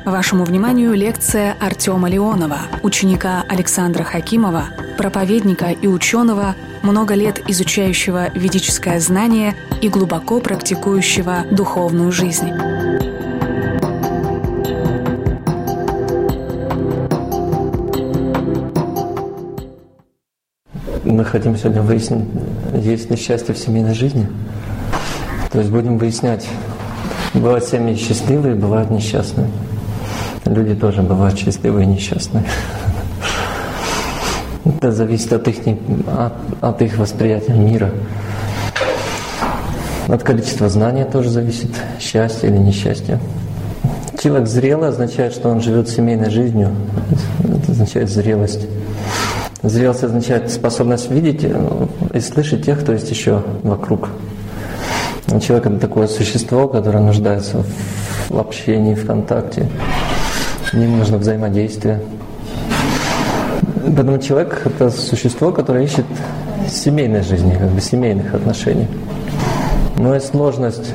Вашему вниманию лекция Артема Леонова, ученика Александра Хакимова, проповедника и ученого, много лет изучающего ведическое знание и глубоко практикующего духовную жизнь. Мы хотим сегодня выяснить, есть ли счастье в семейной жизни. То есть будем выяснять, бывают семьи счастливые, бывают несчастные. Люди тоже бывают счастливые и несчастные. Это зависит от их восприятия мира. От количества знаний тоже зависит, счастье или несчастье. Человек зрелый означает, что он живет семейной жизнью. Это означает зрелость. Зрелость означает способность видеть и слышать тех, кто есть еще вокруг. Человек — это такое существо, которое нуждается в общении, в контакте. С ним нужно взаимодействие. Поэтому человек — это существо, которое ищет семейной жизни, семейных отношений. Но есть сложность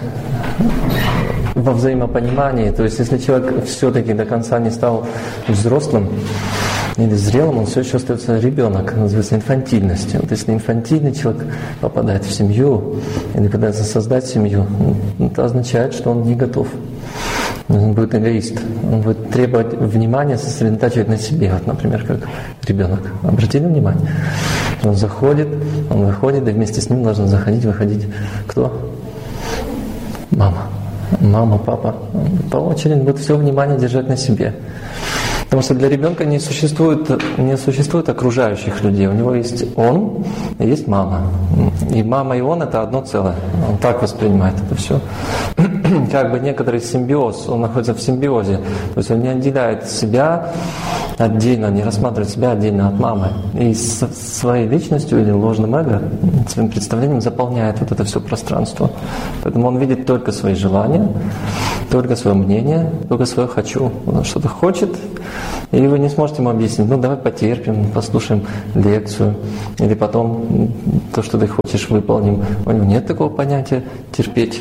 во взаимопонимании. То есть если человек все-таки до конца не стал взрослым или зрелым, он все еще остается ребенок, называется инфантильностью. Вот если инфантильный человек попадает в семью или пытается создать семью, это означает, что он не готов. Он будет эгоист. Он будет требовать внимания, сосредотачивать на себе. Вот, например, как ребенок. Обратили внимание? Он заходит, он выходит, и вместе с ним должен заходить, выходить кто? Мама. Мама, папа. По очереди будет все внимание держать на себе. Потому что для ребенка не существует окружающих людей. У него есть он и есть мама. И мама и он — это одно целое. Он так воспринимает это все. Как бы некоторый симбиоз, он находится в симбиозе. То есть он не отделяет себя отдельно, не рассматривает себя отдельно от мамы. И своей личностью или ложным эго, своим представлением заполняет вот это все пространство. Поэтому он видит только свои желания, только свое мнение, только свое «хочу». Он что-то хочет, и вы не сможете ему объяснить: ну давай потерпим, послушаем лекцию, или потом то, что ты хочешь, выполним. У него нет такого понятия терпеть.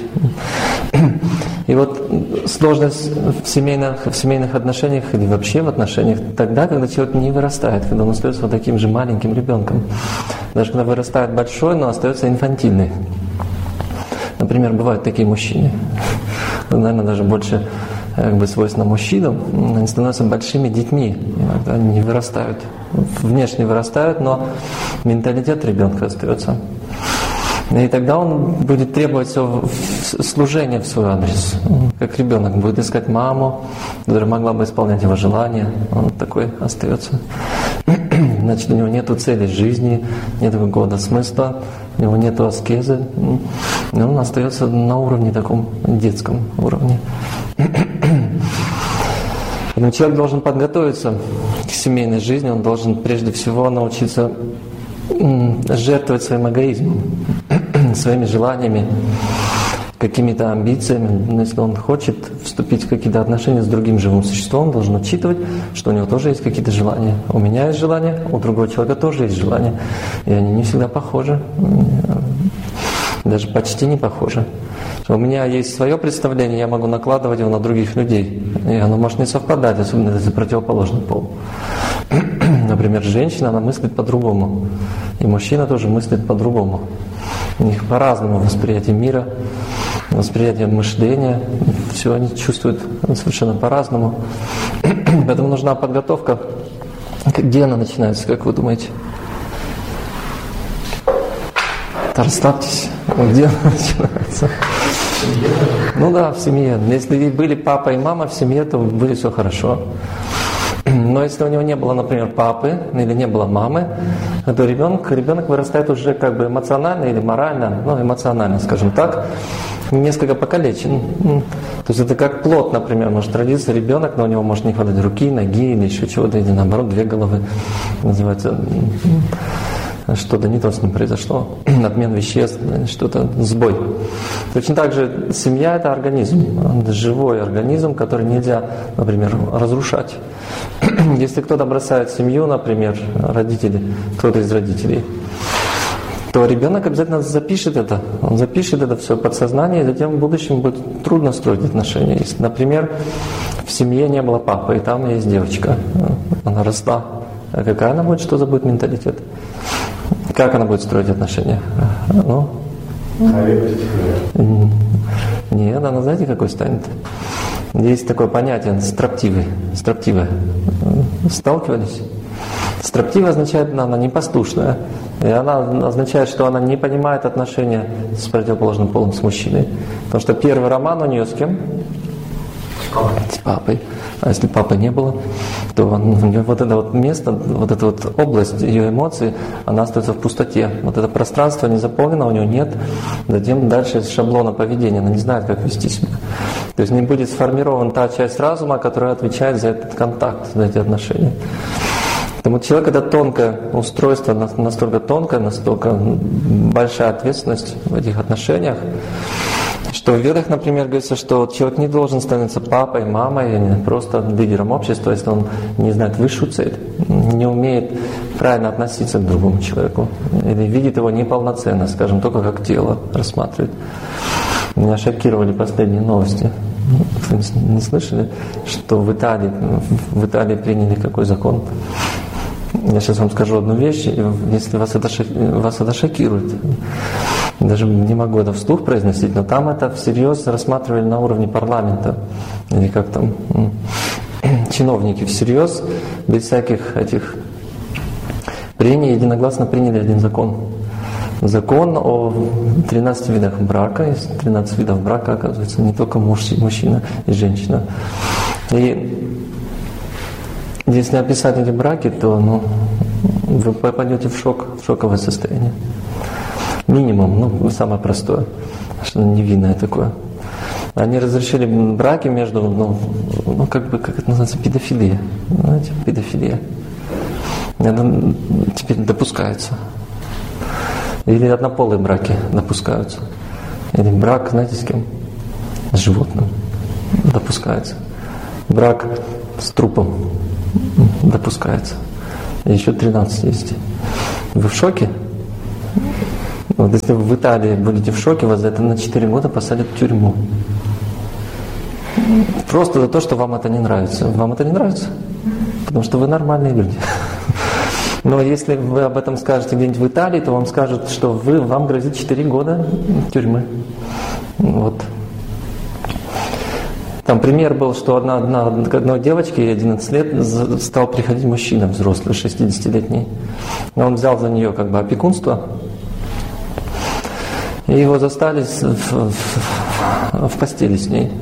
И вот сложность в семейных отношениях или вообще в отношениях тогда, когда человек не вырастает, когда он остается вот таким же маленьким ребенком. Даже когда вырастает большой, но остается инфантильный. Например, бывают такие мужчины, наверное, даже больше свойственно мужчинам, они становятся большими детьми, иногда они не вырастают, внешне вырастают, но менталитет ребенка остается. И тогда он будет требовать служения в свой адрес. Как ребенок будет искать маму, которая могла бы исполнять его желания. Он такой остается. Значит, у него нет цели жизни, нет какого-то смысла, у него нет аскезы. И он остается на уровне таком детском уровне. Но человек должен подготовиться к семейной жизни, он должен прежде всего научиться жертвовать своим эгоизмом, своими желаниями, какими-то амбициями. Но если он хочет вступить в какие-то отношения с другим живым существом, он должен учитывать, что у него тоже есть какие-то желания. У меня есть желания, у другого человека тоже есть желания. И они не всегда похожи, даже почти не похожи. У меня есть свое представление, я могу накладывать его на других людей. И оно может не совпадать, особенно если противоположный пол. Например, женщина, она мыслит по-другому. И мужчина тоже мыслит по-другому. У них по-разному восприятие мира, восприятие мышления. Все они чувствуют совершенно по-разному. Поэтому нужна подготовка. Где она начинается, как вы думаете? Расслабьтесь. Где она начинается? Ну да, в семье. Если были папа и мама в семье, то было все хорошо. Но если у него не было, например, папы или не было мамы, то ребенок вырастает уже как бы эмоционально или морально, эмоционально, скажем так, несколько покалечен. То есть это как плод, например, может родиться ребенок, но у него может не хватать руки, ноги или еще чего-то, или наоборот, две головы. Называется, что-то не то с ним произошло, обмен веществ, что-то, сбой. Точно так же семья — это организм, живой организм, который нельзя, например, разрушать. Если кто-то бросает семью, например, родители, кто-то из родителей, то ребенок обязательно запишет это. Он запишет это все в подсознание, и затем в будущем будет трудно строить отношения. Если, например, в семье не было папы, и там есть девочка. Она росла. А какая она будет, что за будет менталитет? Как она будет строить отношения? Ну? Нет, она знаете, какой станет? Есть такое понятие строптивый. Сталкивались? Строптивая означает, она непослушная. И она означает, что она не понимает отношения с противоположным полом, с мужчиной. Потому что первый роман у нее с кем? С папой. А если папы не было, то у нее вот это вот место, вот эта вот область ее эмоций, она остается в пустоте. Вот это пространство не заполнено, у нее нет. Затем дальше из шаблона поведения, она не знает, как вести себя. То есть не будет сформирована та часть разума, которая отвечает за этот контакт, за эти отношения. Поэтому человек — это тонкое устройство, настолько тонкое, настолько большая ответственность в этих отношениях, что в Ведах, например, говорится, что человек не должен становиться папой, мамой, просто лидером общества, если он не знает высшую цель, не умеет правильно относиться к другому человеку, или видит его неполноценно, скажем, только как тело рассматривает. Меня шокировали последние новости. Вы не слышали, что в Италии приняли какой закон? Я сейчас вам скажу одну вещь, если вас это шокирует. Даже не могу это вслух произносить, но там это всерьез рассматривали на уровне парламента. Или как там, чиновники всерьез, без всяких этих прений, единогласно приняли один закон. Закон о 13 видах брака. Есть 13 видов брака, оказывается, не только мужчина и женщина. И если описать эти браки, то вы попадете в шоковое состояние. Минимум, самое простое, что невинное такое. Они разрешили браки между, как это называется, педофилия. Знаете, педофилия. Это теперь допускается. Или однополые браки допускаются. Или брак, знаете, с кем? С животным допускается. Брак с трупом допускается. И еще 13 есть. Вы в шоке? Вот если вы в Италии будете в шоке, вас за это на 4 года посадят в тюрьму. Просто за то, что вам это не нравится. Вам это не нравится? Потому что вы нормальные люди. Но если вы об этом скажете где-нибудь в Италии, то вам скажут, что вам грозит 4 года тюрьмы. Вот. Там пример был, что одной девочке 11 лет стал приходить мужчина взрослый, 60-летний. Он взял за нее опекунство. И его застали в постели с ней.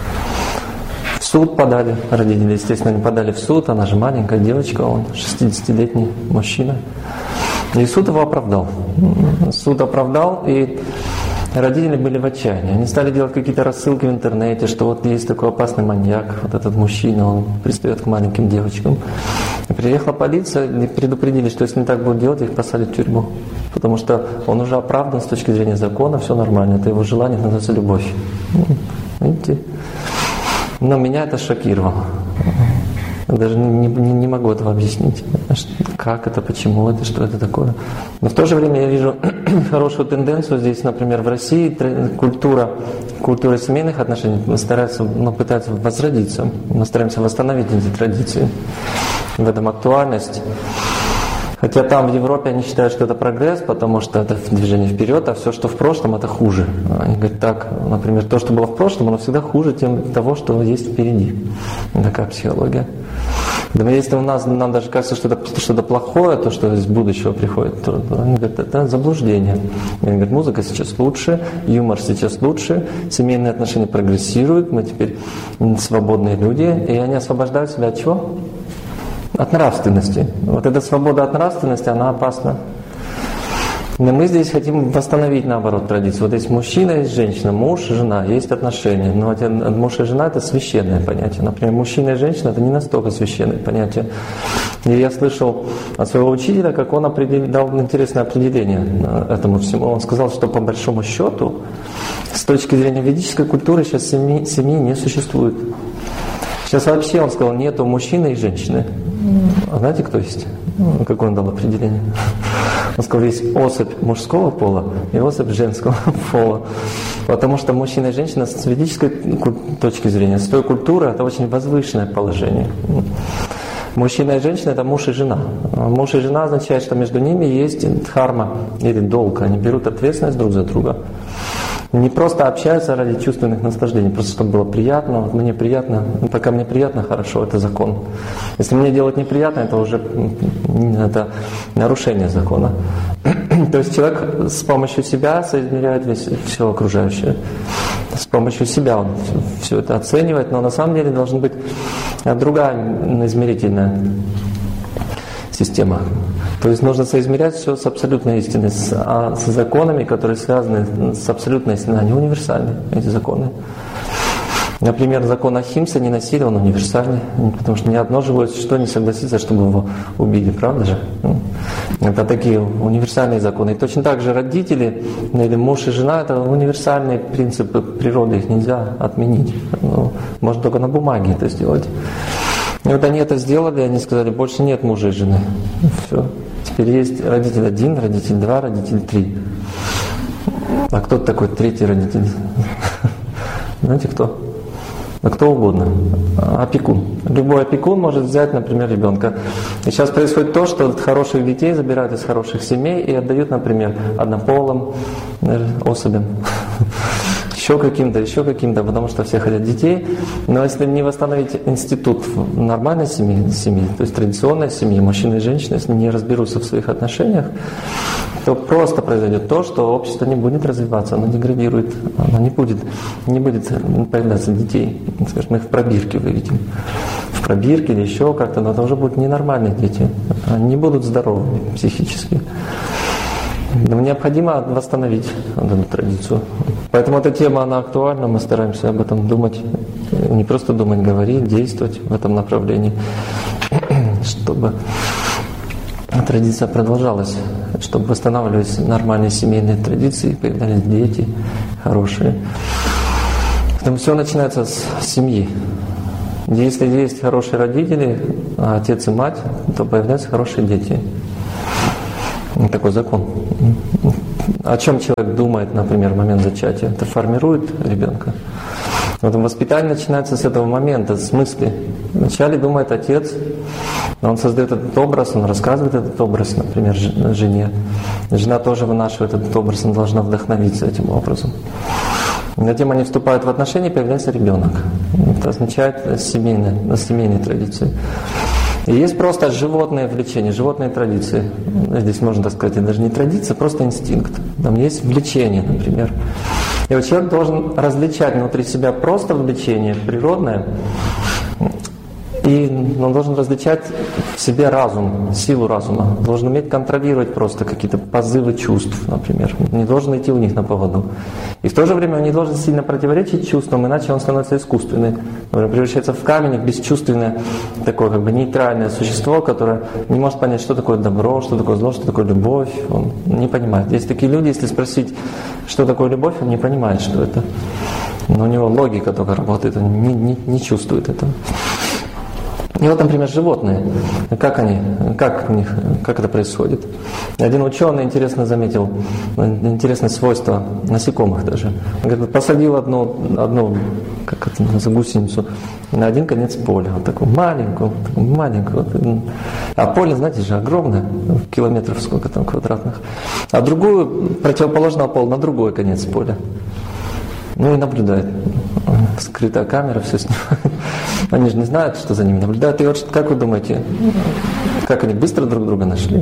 В суд подали, родители, естественно, не подали в суд, она же маленькая девочка, он 60-летний мужчина. И суд его оправдал. Суд оправдал, и родители были в отчаянии. Они стали делать какие-то рассылки в интернете, что вот есть такой опасный маньяк, вот этот мужчина, он пристает к маленьким девочкам. И приехала полиция, и предупредили, что если не так будут делать, их посадят в тюрьму. Потому что он уже оправдан с точки зрения закона, все нормально, это его желание, это называется любовь. Видите? Но меня это шокировало. Даже не могу этого объяснить. Как это, почему это, что это такое. Но в то же время я вижу хорошую тенденцию здесь, например, в России культура семейных отношений пытается возродиться. Мы стараемся восстановить эти традиции. В этом актуальность. Хотя там в Европе они считают, что это прогресс, потому что это движение вперед, а все, что в прошлом, это хуже. Они говорят так, например, то, что было в прошлом, оно всегда хуже того, что есть впереди. Такая психология. Да, если нам даже кажется, что это что-то плохое, то, что из будущего приходит, то они говорят, это заблуждение. Они говорят, музыка сейчас лучше, юмор сейчас лучше, семейные отношения прогрессируют, мы теперь свободные люди, и они освобождают себя от чего? От нравственности. Вот эта свобода от нравственности, она опасна. Но мы здесь хотим восстановить, наоборот, традицию. Вот есть мужчина, есть женщина, муж, жена, есть отношения. Но муж и жена – это священное понятие. Например, мужчина и женщина – это не настолько священное понятие. И я слышал от своего учителя, как он дал интересное определение этому всему. Он сказал, что по большому счету, с точки зрения ведической культуры, сейчас семьи не существует. Сейчас вообще, он сказал, нету мужчины и женщины. А знаете, кто есть? Какое он дал определение? Он сказал, есть особь мужского пола и особь женского пола. Потому что мужчина и женщина с ведической точки зрения, с той культуры, это очень возвышенное положение. Мужчина и женщина – это муж и жена. Муж и жена означает, что между ними есть дхарма или долг. Они берут ответственность друг за друга. Не просто общаются ради чувственных наслаждений, просто чтобы было приятно. Вот мне приятно, пока мне приятно, хорошо, это закон. Если мне делать неприятно, это уже это нарушение закона. То есть человек с помощью себя соизмеряет все окружающее. С помощью себя он все это оценивает, но на самом деле должна быть другая измерительная система. То есть нужно соизмерять все с абсолютной истиной, с законами, которые связаны с абсолютной истиной. Они универсальны, эти законы. Например, закон Ахимсы, не насилие, он универсальный, потому что ни одно живое существо не согласится, чтобы его убили, правда же? Это такие универсальные законы. И точно так же родители, или муж и жена, это универсальные принципы природы, их нельзя отменить. Можно только на бумаге это сделать. И вот они это сделали, они сказали, больше нет мужа и жены. Все. Теперь есть родитель 1, родитель 2, родитель 3. А кто такой третий родитель? Знаете кто? Да кто угодно. Опекун. Любой опекун может взять, например, ребенка. И сейчас происходит то, что хороших детей забирают из хороших семей и отдают, например, однополым особям. Еще каким-то, потому что все хотят детей. Но если не восстановить институт нормальной семьи, то есть традиционной семьи, мужчины и женщины, если не разберутся в своих отношениях, то просто произойдет то, что общество не будет развиваться, оно деградирует, оно не будет появляться детей. Скажем, мы их в пробирке выведем. В пробирке или еще как-то, но это уже будут ненормальные дети. Они не будут здоровыми психически. Нам необходимо восстановить эту традицию. Поэтому эта тема, она актуальна, мы стараемся об этом думать, не просто думать, говорить, действовать в этом направлении, чтобы традиция продолжалась, чтобы восстанавливались нормальные семейные традиции, появлялись дети хорошие. Поэтому все начинается с семьи. Если есть хорошие родители, отец и мать, то появляются хорошие дети. Такой закон. О чем человек думает, например, в момент зачатия? Это формирует ребенка. Вот воспитание начинается с этого момента, с мысли. Вначале думает отец, он создает этот образ, он рассказывает этот образ, например, жене. Жена тоже вынашивает этот образ, она должна вдохновиться этим образом. Затем они вступают в отношения, появляется ребенок. Это означает семейные традиции. И есть просто животные влечения, животные традиции. Здесь можно так сказать, это даже не традиция, просто инстинкт. Там есть влечение, например. И вот человек должен различать внутри себя просто влечение природное, и он должен различать в себе разум, силу разума. Должен уметь контролировать просто какие-то позывы чувств, например. Не должен идти у них на поводу. И в то же время он не должен сильно противоречить чувствам, иначе он становится искусственным. Например, превращается в камень, бесчувственное, такое как бы нейтральное существо, которое не может понять, что такое добро, что такое зло, что такое любовь. Он не понимает. Есть такие люди, если спросить, что такое любовь, он не понимает, что это. Но у него логика только работает, он не чувствует этого. И вот, например, животные. Как это происходит? Один ученый интересно заметил, интересное свойство насекомых даже. Он говорит, посадил одну гусеницу на один конец поля, вот такую маленькую. А поле, знаете же, огромное, километров сколько там квадратных. А другую, противоположного пола, на другой конец поля. Ну и наблюдает. Скрытая камера, все снимает. Они же не знают, что за ними наблюдают. И вот как вы думаете, как они быстро друг друга нашли?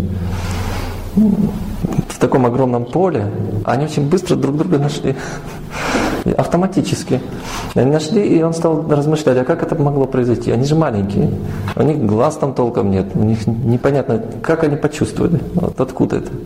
В таком огромном поле они очень быстро друг друга нашли. Автоматически. Они нашли, и он стал размышлять, а как это могло произойти? Они же маленькие. У них глаз там толком нет. У них непонятно, как они почувствовали. Вот откуда это?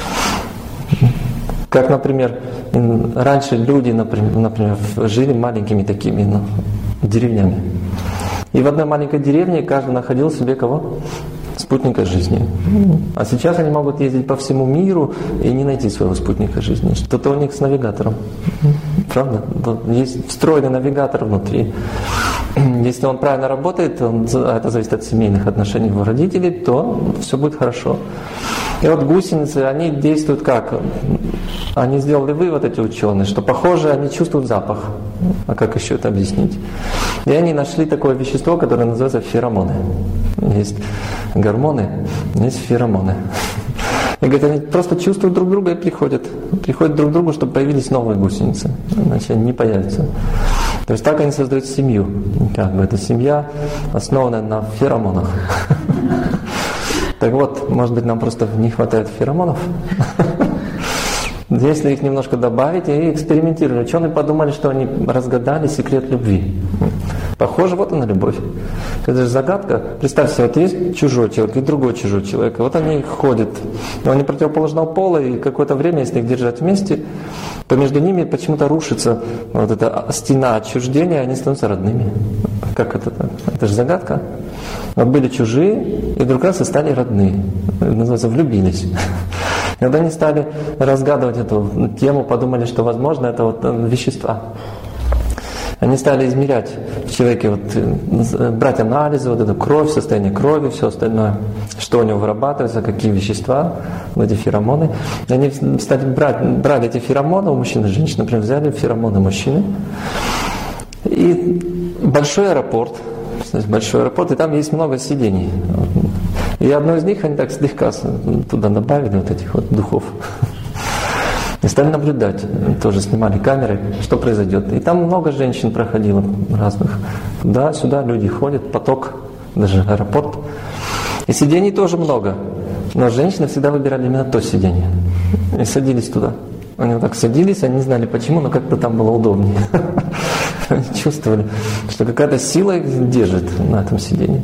Как, например, раньше люди, например, жили маленькими такими деревнями. И в одной маленькой деревне каждый находил себе кого? Спутника жизни. А сейчас они могут ездить по всему миру и не найти своего спутника жизни. Что-то у них с навигатором. Правда? Есть встроенный навигатор внутри. если он правильно работает, это зависит от семейных отношений его родителей, то все будет хорошо. И вот гусеницы, они действуют как? Они сделали вывод, эти ученые, что, похоже, они чувствуют запах. А как еще это объяснить? И они нашли такое вещество, которое называется феромоны. Есть гормоны, есть феромоны. И говорят, они просто чувствуют друг друга и приходят друг к другу, чтобы появились новые гусеницы. Иначе они не появятся. То есть так они создают семью. Как бы эта семья основана на феромонах. Так вот, может быть, нам просто не хватает феромонов? Если их немножко добавить, и экспериментировали. Ученые подумали, что они разгадали секрет любви. Похоже, вот она любовь. Это же загадка. Представьте, вот есть чужой человек и другой чужой человек. Вот они ходят, но они противоположного пола, и какое-то время, если их держать вместе, то между ними почему-то рушится вот эта стена отчуждения, и они становятся родными. Как это так? Это же загадка. Вот были чужие, и вдруг раз и стали родные. Это называется, влюбились. Когда они стали разгадывать эту тему, подумали, что, возможно, это вот вещества. Они стали измерять в человеке, брать анализы, вот эту кровь, состояние крови, все остальное, что у него вырабатывается, какие вещества, эти феромоны. И они стали брать эти феромоны у мужчин и женщин. Например, взяли феромоны мужчины. И большой аэропорт, и там есть много сидений. И одно из них они так слегка туда добавили вот этих вот духов. И стали наблюдать, тоже снимали камеры, что произойдет. И там много женщин проходило разных. Туда-сюда люди ходят, поток, даже аэропорт. И сидений тоже много. Но женщины всегда выбирали именно то сиденье. И садились туда. Они вот так садились, они не знали почему, но как-то там было удобнее. Они чувствовали, что какая-то сила их держит на этом сиденье.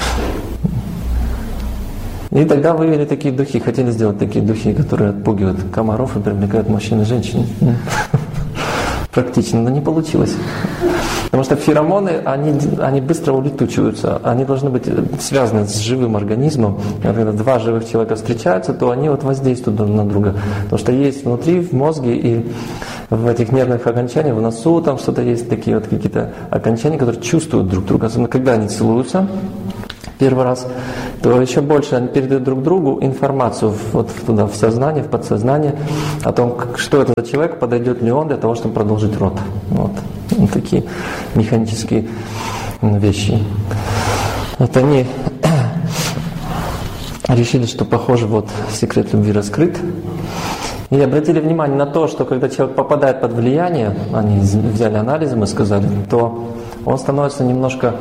И тогда вывели такие духи, хотели сделать такие духи, которые отпугивают комаров и привлекают мужчин и женщин. Практично, но не получилось. Потому что феромоны, они быстро улетучиваются, они должны быть связаны с живым организмом. Когда два живых человека встречаются, то они вот воздействуют друг на друга. Потому что есть внутри, в мозге и в этих нервных окончаниях, в носу там что-то есть, такие вот какие-то окончания, которые чувствуют друг друга. Особенно когда они целуются первый раз, то еще больше они передают друг другу информацию вот туда, в сознание, в подсознание, о том, что это за человек, подойдет ли он для того, чтобы продолжить род. Вот такие механические вещи. Вот они решили, что, похоже, вот секрет любви раскрыт. И обратили внимание на то, что когда человек попадает под влияние, они взяли анализы, мы сказали, то он становится немножко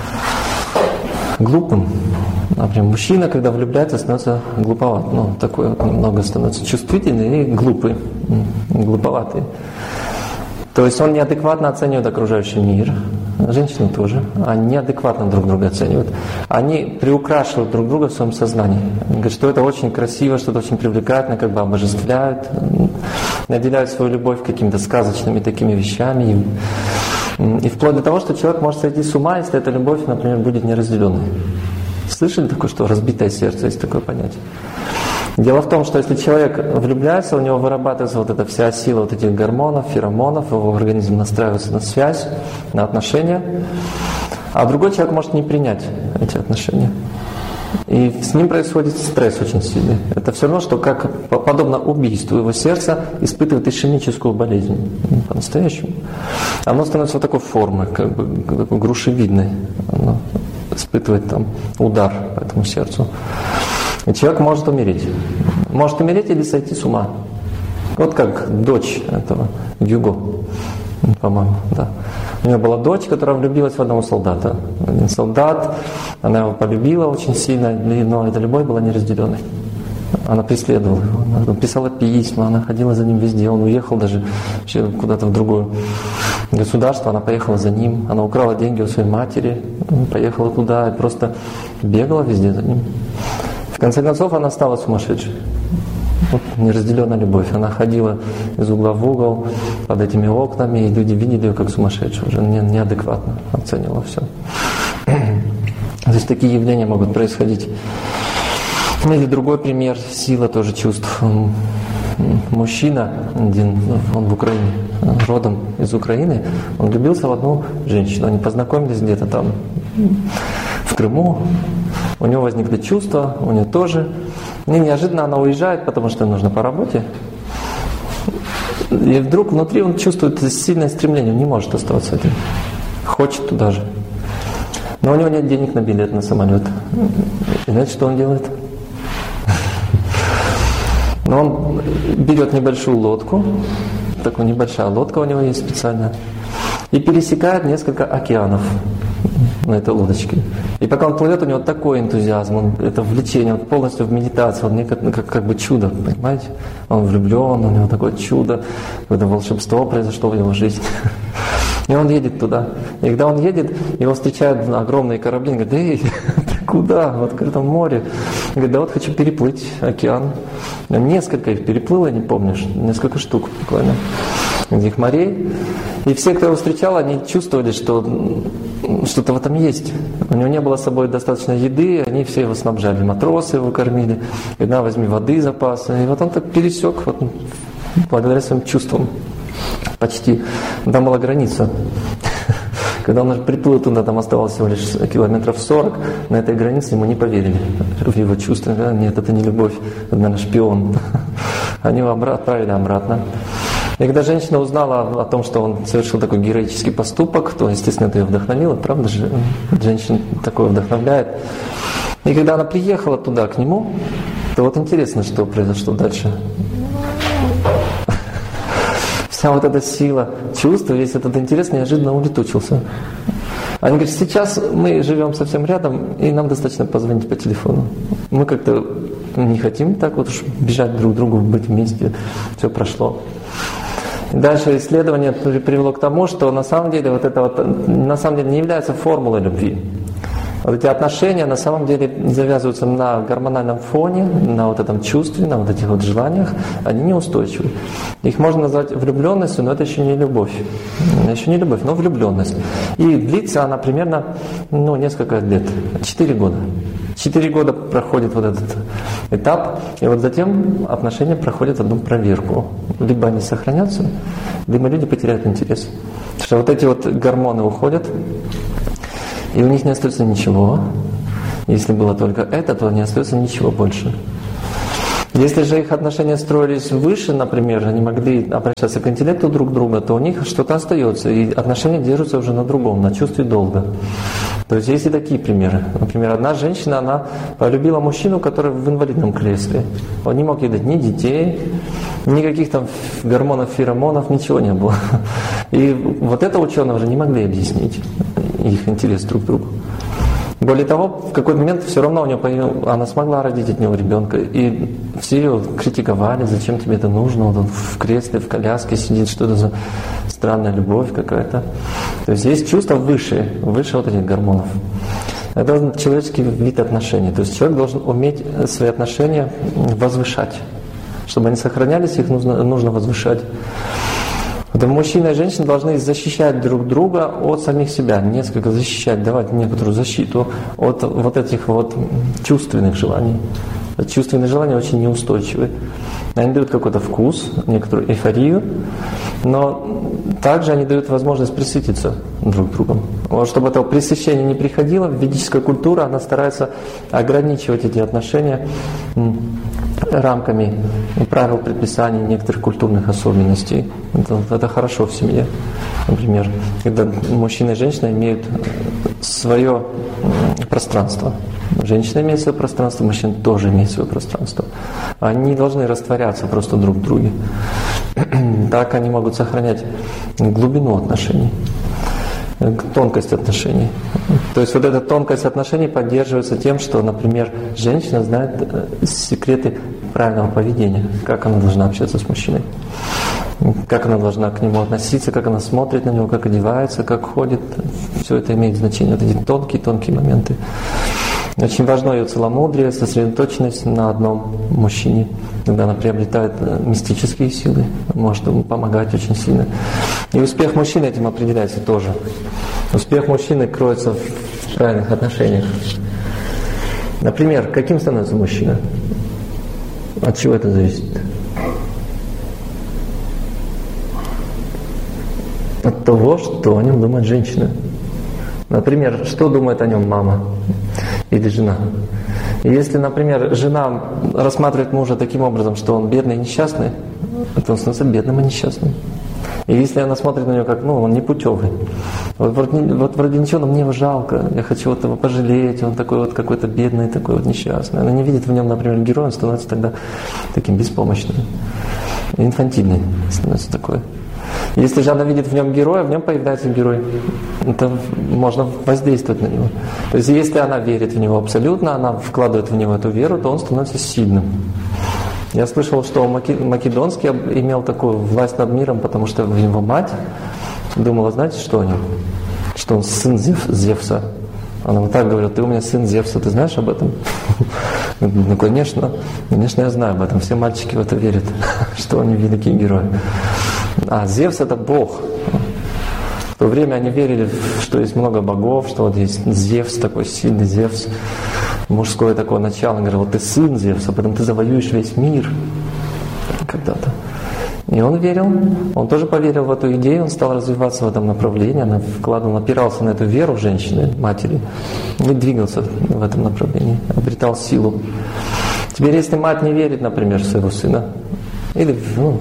глупым. Например, мужчина, когда влюбляется, становится глуповат. Такой вот немного становится чувствительный и глупый, глуповатый. То есть он неадекватно оценивает окружающий мир. Женщины тоже. Они неадекватно друг друга оценивают. Они приукрашивают друг друга в своем сознании. Они говорят, что это очень красиво, что это очень привлекательно, как бы обожествляют, наделяют свою любовь какими-то сказочными такими вещами. И вплоть до того, что человек может сойти с ума, если эта любовь, например, будет неразделенной. Слышали такое, что разбитое сердце, есть такое понятие? Дело в том, что если человек влюбляется, у него вырабатывается вот эта вся сила вот этих гормонов, феромонов, его организм настраивается на связь, на отношения, а другой человек может не принять эти отношения. И с ним происходит стресс очень сильный. Это все равно, что как подобно убийству его сердца испытывает ишемическую болезнь. По-настоящему. Оно становится вот такой формы, как бы такой грушевидной. Оно испытывает там удар по этому сердцу. И человек может умереть. Может умереть или сойти с ума. Вот как дочь этого Гюго, по-моему, да. У нее была дочь, которая влюбилась в одного солдата. Один солдат, она его полюбила очень сильно, но эта любовь была неразделенной. Она преследовала его, она писала письма, она ходила за ним везде. Он уехал даже куда-то в другое государство, она поехала за ним. Она украла деньги у своей матери, поехала туда и просто бегала везде за ним. В конце концов, она стала сумасшедшей. Вот неразделенная любовь. Она ходила из угла в угол под этими окнами, и люди видели ее как сумасшедшую, уже неадекватно оценивала все. То есть такие явления могут происходить. Или другой пример, сила тоже чувств. Мужчина один, он в Украине, родом из Украины, он влюбился в одну женщину. Они познакомились где-то там в Крыму. У него возникли чувства, у нее тоже. И неожиданно она уезжает, потому что нужно по работе. И вдруг внутри он чувствует сильное стремление, он не может оставаться один. Хочет туда же. Но у него нет денег на билет на самолет. И знаете, что он делает? Но он берет небольшую лодку, такая небольшая лодка у него есть специальная, и пересекает несколько океанов на этой лодочке. И пока он плывет, у него такой энтузиазм, это влечение, он полностью в медитации, он как бы чудо, понимаете? Он влюблен, у него такое чудо, какое-то волшебство произошло в его жизни. И он едет туда. И когда он едет, его встречают огромные корабли. Он говорит: эй, ты куда? В открытом море. Он говорит: да вот хочу переплыть океан. Несколько их переплыл, я не помню, несколько штук буквально этих морей. И все, кто его встречал, они чувствовали, что что-то в этом есть. У него не было с собой достаточно еды, они все его снабжали. Матросы его кормили. И на, возьми воды запасы. И вот он так пересек вот, благодаря своим чувствам. Почти. Там была граница. Когда он приплыл туда, там оставалось всего лишь километров 40, на этой границе ему не поверили в его чувства. Нет, это не любовь, это, наверное, шпион. Они его отправили обратно. И когда женщина узнала о том, что он совершил такой героический поступок, то, естественно, это ее вдохновило. Правда же? Женщин такое вдохновляет. И когда она приехала туда, к нему, то вот интересно, что произошло дальше. Вся вот эта сила чувств, весь этот интерес неожиданно улетучился. Они говорят: сейчас мы живем совсем рядом, и нам достаточно позвонить по телефону. Мы как-то не хотим так вот уж бежать друг к другу, быть вместе. Все прошло. И дальше исследование привело к тому, что на самом деле вот это вот на самом деле не является формулой любви. Вот эти отношения на самом деле завязываются на гормональном фоне, на вот этом чувстве, на вот этих вот желаниях. Они неустойчивы. Их можно назвать влюбленностью, но это еще не любовь. Еще не любовь, но влюбленность. И длится она примерно несколько лет. 4 года. 4 года проходит вот этот этап, и вот затем отношения проходят одну проверку. Либо они сохранятся, либо люди потеряют интерес. Потому что вот эти вот гормоны уходят, и у них не остается ничего. Если было только это, то не остается ничего больше. Если же их отношения строились выше, например, они могли обращаться к интеллекту друг друга, то у них что-то остается, и отношения держатся уже на другом, на чувстве долга. То есть есть и такие примеры. Например, одна женщина, она полюбила мужчину, который в инвалидном кресле. Он не мог ей дать ни детей, никаких там гормонов, феромонов, ничего не было. И вот это ученые уже не могли объяснить, их интерес друг к другу. Более того, в какой-то момент все равно у нее она смогла родить от него ребенка. И все ее критиковали: зачем тебе это нужно, вот он в кресле, в коляске сидит, что это за странная любовь какая-то. То есть есть чувства выше вот этих гормонов. Это человеческий вид отношений. То есть человек должен уметь свои отношения возвышать. Чтобы они сохранялись, их нужно возвышать. Вот мужчина и женщина должны защищать друг друга от самих себя, несколько защищать, давать некоторую защиту от вот этих вот чувственных желаний. Чувственные желания очень неустойчивы. Они дают какой-то вкус, некоторую эйфорию, но также они дают возможность присытиться друг другом. Вот чтобы этого пресыщения не приходило, ведическая культура, она старается ограничивать эти отношения рамками правил, предписаний, некоторых культурных особенностей. Это хорошо в семье. Например, когда мужчина и женщина имеют свое пространство. Женщина имеет свое пространство, мужчина тоже имеет свое пространство. Они не должны растворяться просто друг в друге. Так они могут сохранять глубину отношений, тонкость отношений. То есть вот эта тонкость отношений поддерживается тем, что, например, женщина знает секреты правильного поведения, как она должна общаться с мужчиной, как она должна к нему относиться, как она смотрит на него, как одевается, как ходит. Все это имеет значение, вот эти тонкие моменты. Очень важно ее целомудрие, сосредоточенность на одном мужчине. Когда она приобретает мистические силы, может ему помогать очень сильно. И успех мужчины этим определяется тоже. Успех мужчины кроется в правильных отношениях. Например, каким становится мужчина? От чего это зависит? того, что о нем думает женщина. Например, что думает о нем мама или жена. И если, например, жена рассматривает мужа таким образом, что он бедный и несчастный, то он становится бедным и несчастным. И если она смотрит на него как, он непутевый. Вот вроде ничего, но мне его жалко, я хочу вот его пожалеть, он такой вот какой-то бедный, такой вот несчастный. Она не видит в нем, например, героя, он становится тогда таким беспомощным. Инфантильный становится такой. Если же она видит в нем героя, в нем появляется герой. Это можно воздействовать на него. То есть если она верит в него абсолютно, она вкладывает в него эту веру, то он становится сильным. Я слышал, что Македонский имел такую власть над миром, потому что его мать думала, знаете, что о нем? Что он сын Зевса. Она вот так говорила: ты у меня сын Зевса, ты знаешь об этом? Ну, конечно, я знаю об этом. Все мальчики в это верят, что они великие герои. А Зевс — это Бог. В то время они верили, что есть много богов, что вот есть Зевс, такой сильный Зевс, мужское такое начало. Он говорил: вот ты сын Зевса, потом ты завоюешь весь мир когда-то. И он верил, он тоже поверил в эту идею, он стал развиваться в этом направлении, он вкладывал, опирался на эту веру женщины, матери, и двигался в этом направлении, обретал силу. Теперь, если мать не верит, например, в своего сына, или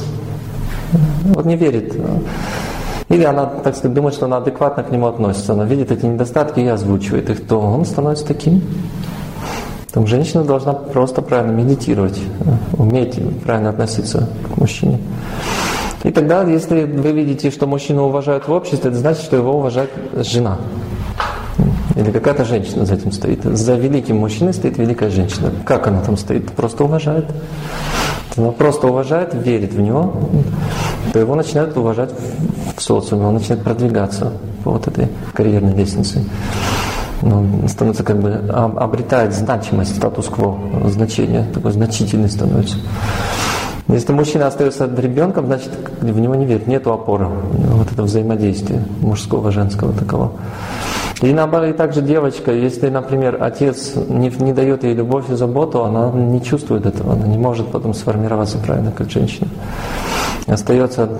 вот не верит, или она, так сказать, думает, что она адекватно к нему относится, она видит эти недостатки и озвучивает их, то он становится таким. Там женщина должна просто правильно медитировать, уметь правильно относиться к мужчине. И тогда, если вы видите, что мужчину уважают в обществе, это значит, что его уважает жена. Или какая-то женщина за этим стоит. За великим мужчиной стоит великая женщина. Как она там стоит? Просто уважает. Она просто уважает, верит в него, то его начинают уважать в социуме, он начинает продвигаться по вот этой карьерной лестнице. Он становится обретает значимость, статус-кво, значение, такой значительный становится. Если мужчина остается ребенком, значит в него не верит, нету опоры, вот это взаимодействие мужского, женского такого. И наоборот, и также девочка, если, например, отец не дает ей любовь и заботу, она не чувствует этого, она не может потом сформироваться правильно, как женщина. Остается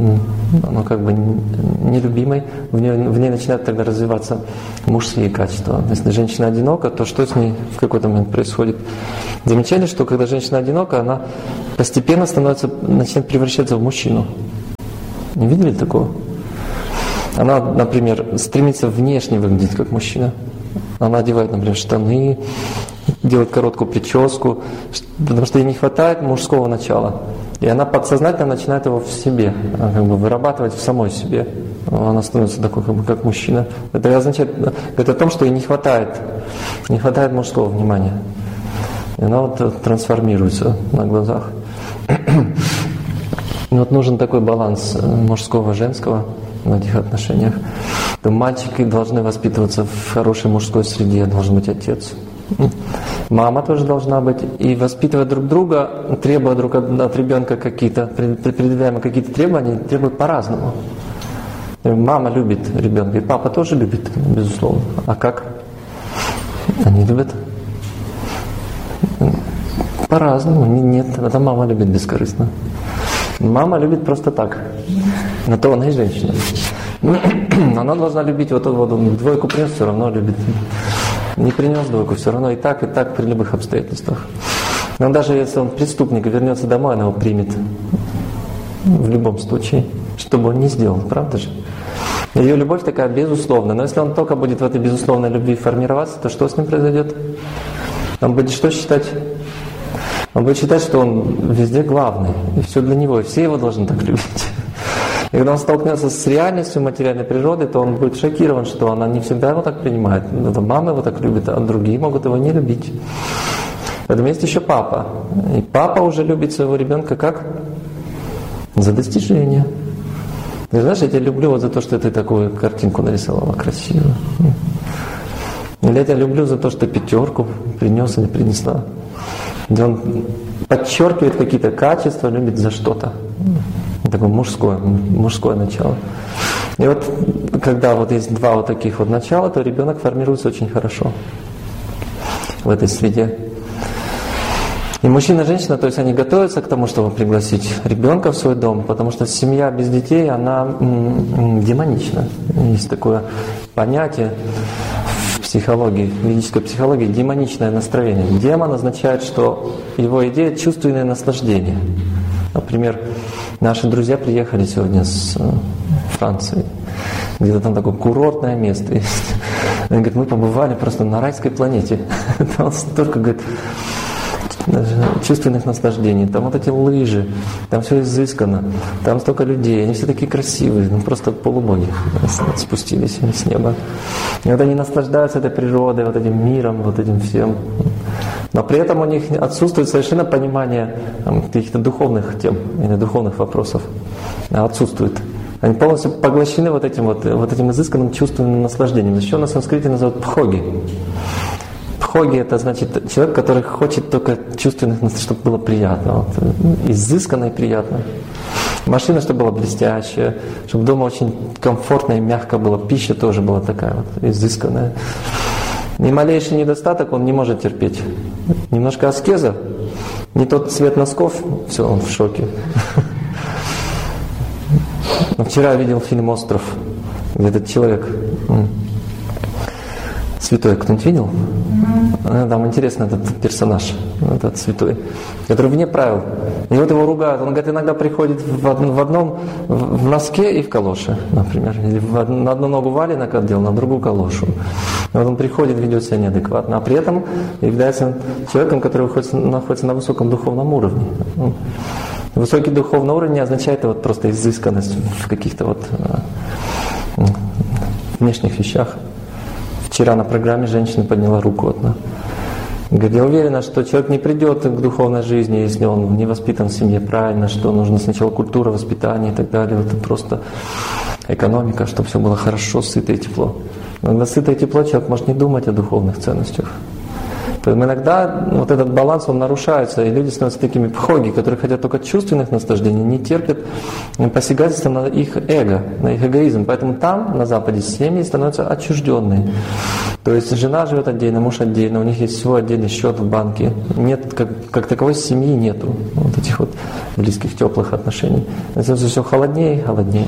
нелюбимой, в ней начинают тогда развиваться мужские качества. Если женщина одинока, то что с ней в какой-то момент происходит? Замечали, что когда женщина одинока, она постепенно начинает превращаться в мужчину. Не видели такого? Она, например, стремится внешне выглядеть как мужчина. Она одевает, например, штаны, делает короткую прическу, потому что ей не хватает мужского начала. И она подсознательно начинает его в себе, вырабатывать в самой себе. Она становится такой, как мужчина. Это означает, говорит о том, что ей не хватает мужского внимания. И она трансформируется на глазах. И нужен такой баланс мужского и женского в этих отношениях. То мальчики должны воспитываться в хорошей мужской среде, должен быть отец. Мама тоже должна быть. И воспитывая друг друга, требуя друг от ребенка предъявляемые какие-то требования, требуют по-разному. Мама любит ребенка, и папа тоже любит, безусловно. А как? Они любят по-разному. Нет, это мама любит бескорыстно. Мама любит просто так. На то она и женщина. Она должна любить двойку принес, все равно любит. Не принес двойку, все равно и так при любых обстоятельствах. Но даже если он преступник и вернется домой, она его примет. В любом случае. Что бы он ни сделал, правда же? Ее любовь такая безусловная. Но если он только будет в этой безусловной любви формироваться, то что с ним произойдет? Он будет что считать? Он будет считать, что он везде главный, и все для него, и все его должны так любить. И когда он столкнется с реальностью материальной природы, то он будет шокирован, что она не всегда его так принимает. Мама его так любит, а другие могут его не любить. Поэтому есть еще папа. И папа уже любит своего ребенка как? За достижение. Ты знаешь, я тебя люблю за то, что ты такую картинку нарисовала красивую. Или я тебя люблю за то, что 5 принес или принесла. Где он подчеркивает какие-то качества, любит за что-то. Такое мужское начало. И когда есть два таких начала, то ребенок формируется очень хорошо в этой среде. И мужчина и женщина, то есть они готовятся к тому, чтобы пригласить ребенка в свой дом, потому что семья без детей, она демонична. Есть такое понятие в психологии, в ведической психологии, демоничное настроение. Демон означает, что его идея — чувственное наслаждение. Например, наши друзья приехали сегодня с Франции, где-то там такое курортное место есть. Они говорят, мы побывали просто на райской планете. Там столько, говорит, чувственных наслаждений, там вот эти лыжи, там все изысканно, там столько людей, они все такие красивые, ну просто полубоги спустились с неба. И вот они наслаждаются этой природой, вот этим миром, вот этим всем. Но при этом у них отсутствует совершенно понимание каких-то духовных тем или духовных вопросов. Отсутствует. Они полностью поглощены вот этим изысканным чувственным наслаждением. Еще на санскрите называют пхоги. Пхоги — это значит человек, который хочет только чувственных, чтобы было приятно, вот, изысканно и приятно. Машина, чтобы была блестящая, чтобы дома очень комфортно и мягко было, пища тоже была такая вот изысканная. Ни малейший недостаток он не может терпеть. Немножко аскеза, не тот цвет носков, все, он в шоке. Вчера я видел фильм «Остров», где этот человек, святой, кто-нибудь видел? Там интересно этот персонаж, этот святой, который вне правил. И вот его ругают. Он говорит, иногда приходит в носке и в калоше, например. Или на одну ногу валенок одел, на другую калошу. И вот он приходит, ведет себя неадекватно. А при этом является человеком, который находится на высоком духовном уровне. Высокий духовный уровень не означает вот просто изысканность в каких-то вот внешних вещах. Вчера на программе женщина подняла руку одна. Говорит, я уверена, что человек не придет к духовной жизни, если он не воспитан в семье правильно, что нужно сначала культура, воспитание и так далее. Это просто экономика, чтобы все было хорошо, сыто и тепло. Но когда сыто и тепло, человек может не думать о духовных ценностях. Поэтому иногда вот этот баланс, он нарушается, и люди становятся такими пхоги, которые хотят только чувственных наслаждений, не терпят посягательства на их эго, на их эгоизм. Поэтому там, на Западе, семьи становятся отчужденные. То есть жена живет отдельно, муж отдельно, у них есть свой отдельный счет в банке. Нет, как таковой семьи нету, вот этих вот близких, теплых отношений. Становится все холоднее и холоднее.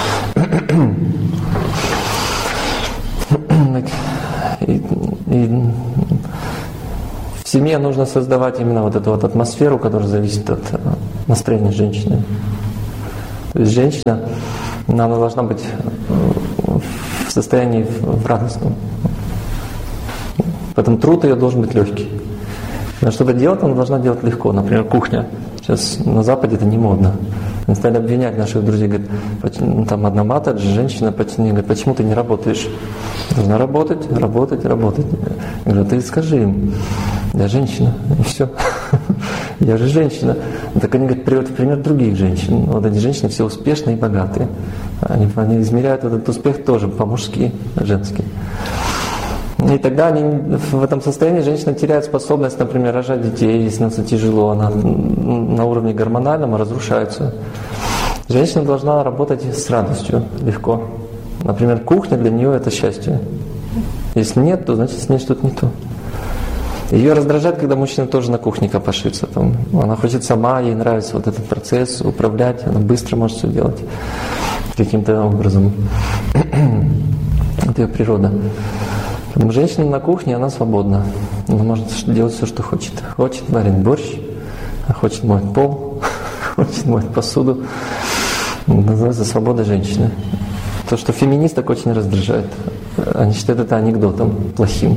И в семье нужно создавать именно вот эту вот атмосферу, которая зависит от настроения женщины. То есть женщина, она должна быть в состоянии в радостном. Поэтому труд ее должен быть легкий. Но что-то делать она должна делать легко. Например, кухня. Сейчас на Западе это не модно. Они стали обвинять наших друзей, говорят, там одна мата, женщина, говорит, почему ты не работаешь? Должна работать, работать, работать. Я говорю, ты скажи им, я женщина, и все. Я же женщина. Так они, говорят, приводят в пример других женщин. Вот эти женщины все успешные и богатые. Они измеряют этот успех тоже по-мужски, женски. И тогда они в этом состоянии женщина теряет способность, например, рожать детей, если становится тяжело, она на уровне гормональном разрушается. Женщина должна работать с радостью, легко. Например, кухня для нее это счастье. Если нет, то значит с ней что-то не то. Ее раздражает, когда мужчина тоже на кухне копошится. Там, она хочет сама, ей нравится вот этот процесс, управлять, она быстро может все делать каким-то образом. Это ее природа. Поэтому женщина на кухне, она свободна. Она может делать все, что хочет. Хочет варить борщ, хочет моет пол, хочет моет посуду. Называется свобода женщины. То, что феминисток очень раздражает. Они считают это анекдотом плохим.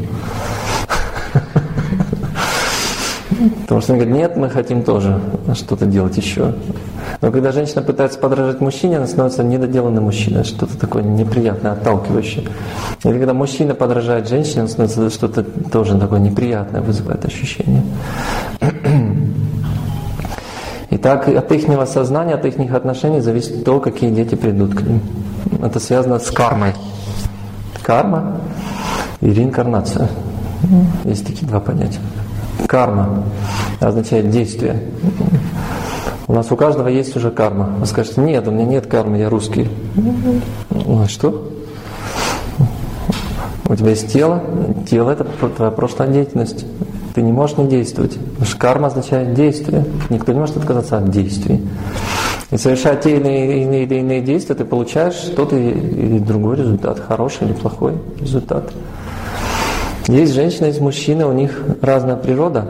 Потому что они говорят, нет, мы хотим тоже что-то делать еще. Но когда женщина пытается подражать мужчине, она становится недоделанным мужчиной, что-то такое неприятное, отталкивающее. Или когда мужчина подражает женщине, он становится что-то тоже такое неприятное, вызывает ощущение. И так от их сознания, от их отношений зависит то, какие дети придут к ним. Это связано с кармой. Карма и реинкарнация. Есть такие два понятия. Карма означает действие. У нас у каждого есть уже карма. Вы скажете, нет, у меня нет кармы, я русский. Ну, что? У тебя есть тело. Тело — это твоя прошлая деятельность. Ты не можешь не действовать. Потому что карма означает действие. Никто не может отказаться от действий. И совершая те или иные действия, ты получаешь тот или другой результат. Хороший или плохой результат. Есть женщина, есть мужчина, у них разная природа.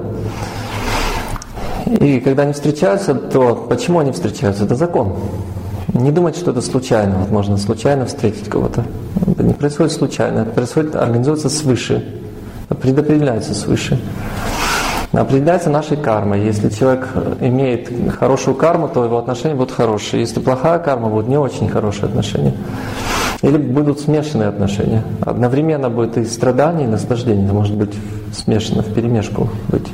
И когда они встречаются, то почему они встречаются? Это закон. Не думайте, что это случайно. Вот можно случайно встретить кого-то. Это не происходит случайно. Это происходит, организуется свыше. Предопределяется свыше. Определяется нашей кармой. Если человек имеет хорошую карму, то его отношения будут хорошие. Если плохая карма, будут не очень хорошие отношения. Или будут смешанные отношения. Одновременно будет и страдание, и наслаждение. Это может быть смешано, вперемешку быть.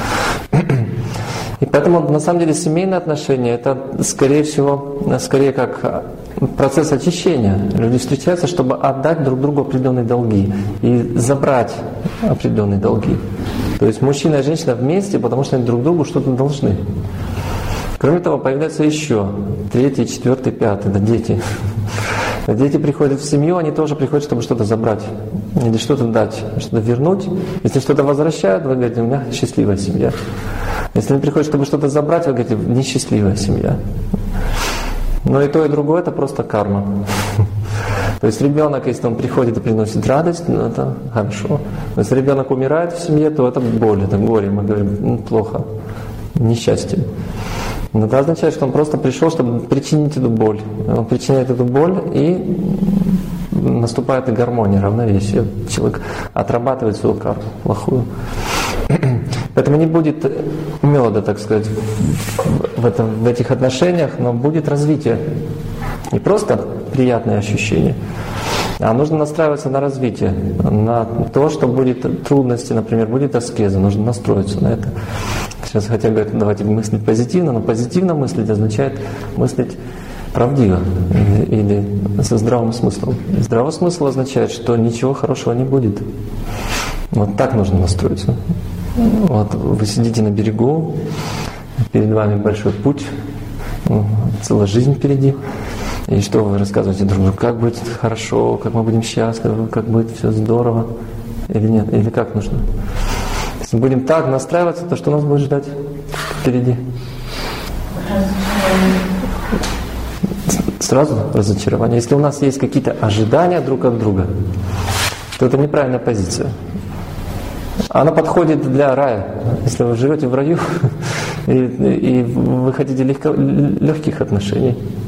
И поэтому на самом деле семейные отношения это скорее как процесс очищения. Люди встречаются, чтобы отдать друг другу определенные долги и забрать определенные долги. То есть мужчина и женщина вместе, потому что они друг другу что-то должны. Кроме того, появляются еще третий, четвертый, пятый, это дети. Дети приходят в семью, они тоже приходят, чтобы что-то забрать. Или что-то дать, что-то вернуть. Если что-то возвращают, вы говорите, у меня счастливая семья. Если они приходят, чтобы что-то забрать, вы говорите, несчастливая семья. Но и то, и другое это просто карма. То есть ребенок, если он приходит и приносит радость, ну, это хорошо. Но если ребенок умирает в семье, то это боль, это горе. Мы говорим, плохо, несчастье. Но это означает, что он просто пришел, чтобы причинить эту боль. Он причиняет эту боль, и наступает и гармония, равновесие. Человек отрабатывает свою карму плохую. Поэтому не будет меда, так сказать, в этих отношениях, но будет развитие. Не просто приятные ощущения, а нужно настраиваться на развитие, на то, что будет трудности, например, будет аскеза, нужно настроиться на это. Сейчас хотя говорят, давайте мыслить позитивно, но позитивно мыслить означает мыслить правдиво или со здравым смыслом. Здравый смысл означает, что ничего хорошего не будет. Вот так нужно настроиться. Вот вы сидите на берегу, перед вами большой путь, целая жизнь впереди. И что вы рассказываете друг другу? Как будет хорошо, как мы будем счастливы, как будет все здорово или нет? Или как нужно? Если мы будем так настраиваться, то что нас будет ждать впереди? Сразу разочарование. Если у нас есть какие-то ожидания друг от друга, то это неправильная позиция. Она подходит для рая. Если вы живете в раю и вы хотите легких отношений,